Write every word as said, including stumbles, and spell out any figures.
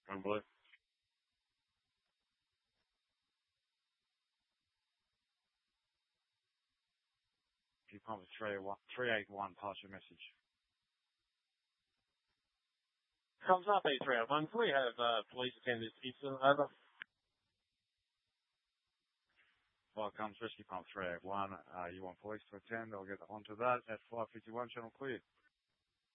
On blue. Rescue pump three eight one, pass your message. Comes up A three eight one. Can we have uh, police attendants Eastern over? Welcome, Rescue Pump three eight one. Uh, you want police to attend? I'll get onto that at five fifty-one, channel cleared.